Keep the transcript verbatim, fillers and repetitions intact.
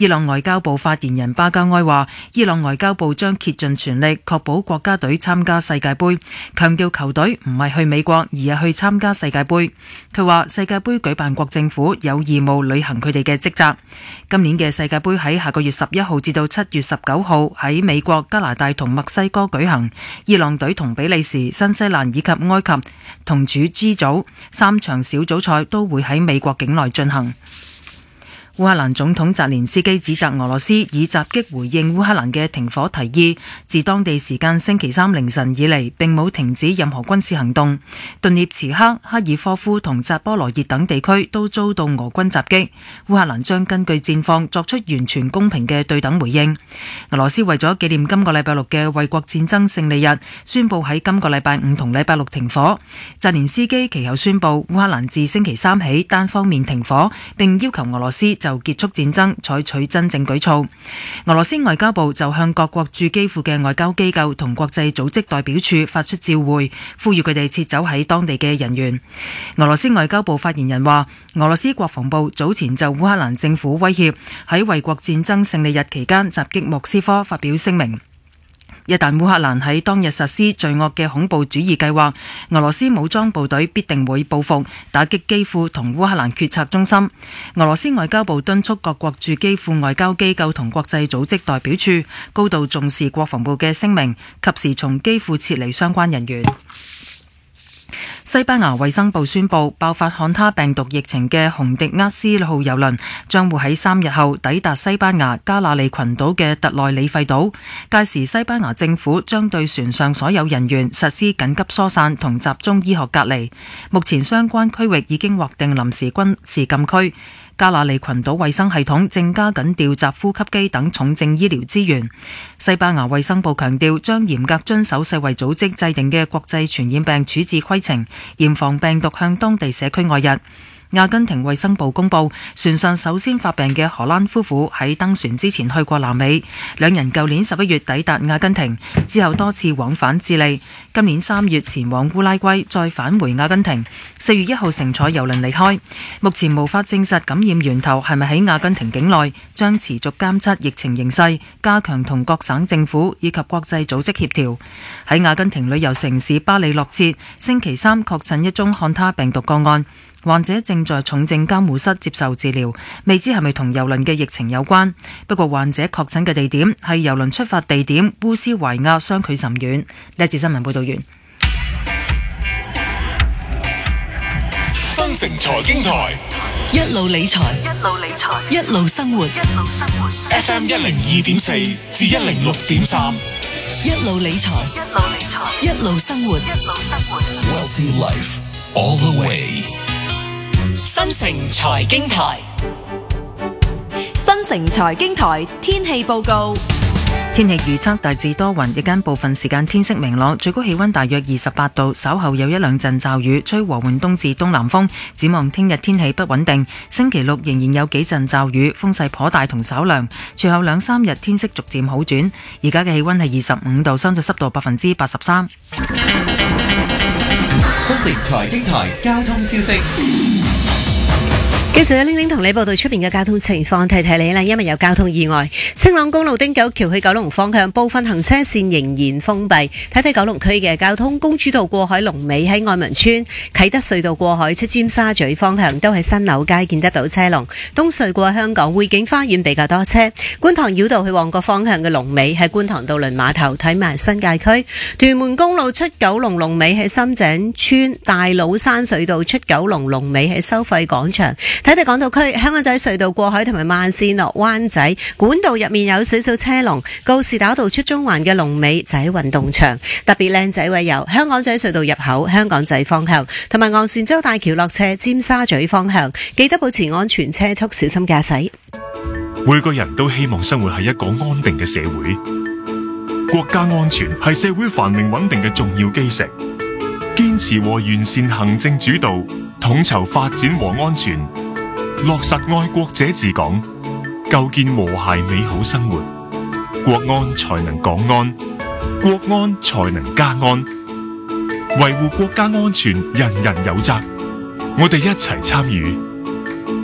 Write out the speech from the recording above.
伊朗外交部發言人巴加埃話，伊朗外交部將竭盡全力確保國家隊參加世界盃，強調球隊唔係去美國，而係去參加世界盃。佢話世界盃舉辦國政府有義務履行佢哋嘅職責。今年嘅世界盃喺下個月十一號至到七月十九號喺美國、加拿大同墨西哥舉行，伊朗隊同比利時、新西蘭以及埃及同處 G 組，三場小組賽都會喺美國境內進行。烏克蘭總統澤連斯基指責俄羅斯以襲擊回應烏克蘭嘅停火提議，自當地時間星期三凌晨以嚟，並冇停止任何軍事行動。頓涅茨克、哈爾科夫同扎波羅熱等地區都遭到俄軍襲擊，烏克蘭將根據戰況作出完全公平嘅對等回應。俄羅斯為咗紀念今個禮拜六嘅衛國戰爭勝利日，宣布喺今個禮拜五同禮拜六停火。澤連斯基其後宣布烏克蘭自星期三起單方面停火，並要求俄羅斯就結束戰爭採取真正舉措。俄羅斯外交部就向各國駐基輔嘅外交機構同國際組織代表處發出照會，呼籲佢哋撤走喺當地嘅人員。俄羅斯外交部發言人話，俄羅斯國防部早前就烏克蘭政府威脅喺衛國戰爭勝利日期間襲擊莫斯科發表聲明。一旦烏克蘭喺當日實施罪惡嘅恐怖主義計劃，俄羅斯武裝部隊必定會報復，打擊基輔同烏克蘭決策中心。俄羅斯外交部敦促各國駐基輔外交機構同國際組織代表處高度重視國防部嘅聲明，及時從基輔撤離相關人員。西班牙衛生部宣布，爆發漢他病毒疫情嘅洪迪厄斯號郵輪將會喺三日後抵達西班牙加那利群島嘅特內里費島。屆時西班牙政府將對船上所有人員實施緊急疏散同集中醫學隔離。目前相關區域已經劃定臨時軍事禁區。加那利群島衛生系統正加緊調集呼吸機等重症醫療資源。西班牙衛生部強調，將嚴格遵守世衛組織制定嘅國際傳染病處置規程，嚴防病毒向當地社區外溢。阿根廷衛生部公布，船上首先發病嘅荷蘭夫婦喺登船之前去過南美，兩人舊年十一月抵達阿根廷，之後多次往返智利，今年三月前往烏拉圭，再返回阿根廷，四月一號乘坐郵輪離開。目前無法證實感染源頭係咪喺阿根廷境內，將持續監測疫情形勢，加強同各省政府以及國際組織協調。喺阿根廷旅遊城市巴里洛切，星期三確診一宗漢他病毒個案。患者正在重症監護室接受治療，未知係咪同郵輪嘅疫情有關。不過患者確診嘅地點係郵輪出發地點烏斯懷亞，相距甚遠。呢一節新聞報道完。 新城財經台一路理財，一路理財，一路生活，一路生活。 F M 一零二點四至一零六點三， 一路理財，一路理財，一路生活，一路生活。 Wealthy Life all the way。 新城財經台， 新城財經台天氣報告。 天氣預測大致多雲，日間部分時間天色明朗，最高氣溫大約二十八度，稍後有一兩陣驟雨，吹和緩東至東南風。展望聽日天氣不穩定，星期六仍然有幾陣驟雨，風勢頗大同稍涼。隨後兩三日天色逐漸好轉。而家嘅氣溫係二十五度，相對濕度百分之八十三。 新城財經台交通消息。 繼續有玲玲同你報道出邊嘅交通情況，提提你啦，因為有交通意外，青朗公路汀九橋去九龍方向部分行車線仍然封閉。睇睇九龍區嘅交通，公主道過海龍尾喺愛民村，啟德隧道過海出尖沙咀方向都喺新樓街見得到車龍。東隧過香港匯景花園比較多車，觀塘繞道去旺角方向嘅龍尾喺觀塘渡輪碼頭，睇埋新界區。屯門公路出九龍龍尾喺深井村，大老山隧道出九龍龍尾喺收費廣場。睇睇港島區，香港仔隧道過海同埋慢線落灣仔管道入面有少少車龍，告士打道出中環嘅龍尾就喺運動場。特別靚仔位由香港仔隧道入口香港仔方向，同埋昂船洲大橋落斜尖沙咀方向，記得保持安全車速，小心駕駛。 每個人都希望生活喺一個安定嘅社會，國家安全係社會繁榮穩定嘅重要基石。堅持和完善行政主導，統籌發展和安全，落實愛國者治港，構建和諧美好生活，國安才能港安，國安才能家安。維護國家安全，人人有責。我哋一齊參與，